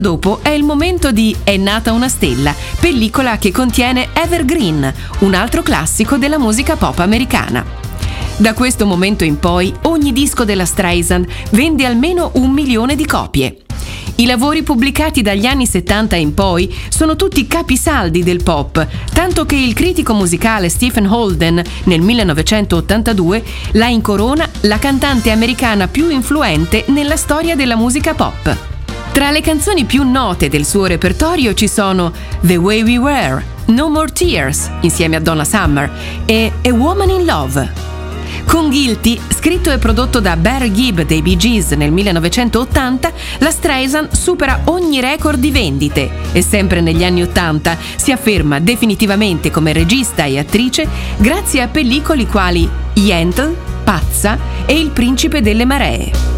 Dopo è il momento di È nata una stella, pellicola che contiene Evergreen, un altro classico della musica pop americana. Da questo momento in poi, ogni disco della Streisand vende almeno 1 milione di copie. I lavori pubblicati dagli anni 70 in poi sono tutti capisaldi del pop, tanto che il critico musicale Stephen Holden, nel 1982, la incorona la cantante americana più influente nella storia della musica pop. Tra le canzoni più note del suo repertorio ci sono The Way We Were, No More Tears, insieme a Donna Summer, e A Woman in Love. Con Guilty, scritto e prodotto da Barry Gibb dei Bee Gees nel 1980, la Streisand supera ogni record di vendite e sempre negli anni 80 si afferma definitivamente come regista e attrice grazie a pellicole quali Yentl, Pazza e Il principe delle maree.